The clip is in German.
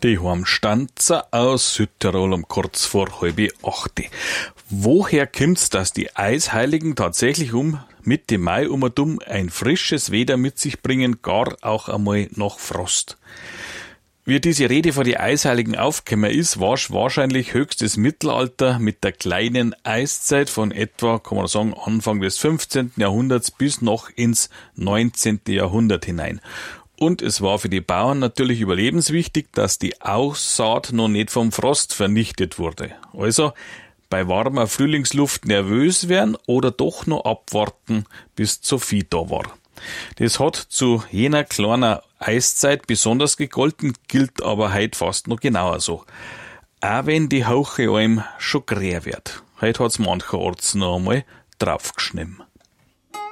Die Heimstanzer aus Südtirol um kurz vor 7:30. Woher kommt's, dass die Eisheiligen tatsächlich Mitte Mai ein frisches Wetter mit sich bringen, gar auch einmal nach Frost? Wie diese Rede vor die Eisheiligen aufgekommen ist, war wahrscheinlich höchstes Mittelalter mit der kleinen Eiszeit von etwa, kann man sagen, Anfang des 15. Jahrhunderts bis noch ins 19. Jahrhundert hinein. Und es war für die Bauern natürlich überlebenswichtig, dass die Aussaat noch nicht vom Frost vernichtet wurde. Also bei warmer Frühlingsluft nervös werden oder doch noch abwarten, bis zu Vieh da war. Das hat zu jener kleiner Eiszeit besonders gegolten, gilt aber heute fast noch genauer so. Auch wenn die Hauche Alm schon grä wird. Heute hat's mancherorts noch einmal draufgeschnitten.